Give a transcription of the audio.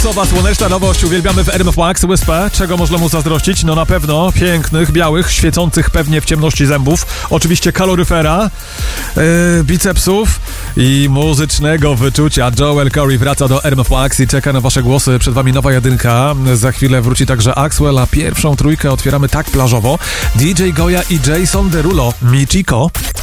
Cowa słoneczna nowość, uwielbiamy w RMF Max Wyspę. Czego można mu zazdrościć? No na pewno pięknych, białych, świecących pewnie w ciemności zębów. Oczywiście kaloryfera, bicepsów i muzycznego wyczucia. Joel Corey wraca do RMF Max i czeka na wasze głosy. Przed wami nowa jedynka. Za chwilę wróci także Axwell, a pierwszą trójkę otwieramy tak plażowo. DJ Goya i Jason Derulo. Michiko.